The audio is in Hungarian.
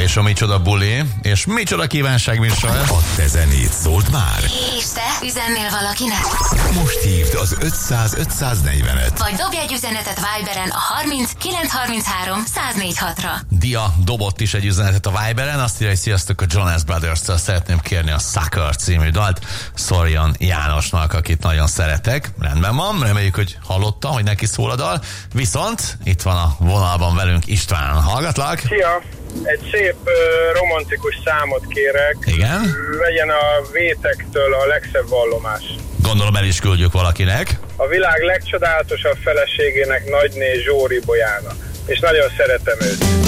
És a micsoda buli, és micsoda kívánságműsor. A te zenét szólt már. És te üzennél valakinek? Most hívd az 500-545-et. Vagy dobj egy üzenetet Viberen a 30 933 1046-ra. Dia dobott is egy üzenetet a Viberen, azt írja, hogy sziasztok, a Jonas Brothers-től szeretném kérni a Sucker című dalt Szorjan Jánosnak, akit nagyon szeretek. Rendben van, reméljük, hogy hallotta, hogy neki szól a dal. Viszont itt van a vonalban velünk István. Hallgatlak? Szia! Egy szép romantikus számot kérek. Igen? Legyen a Vétektől a Legszebb vallomás. Gondolom el is küldjük valakinek. A világ legcsodálatosabb feleségének, nagyné Zsóri Bolyának. És nagyon szeretem őt.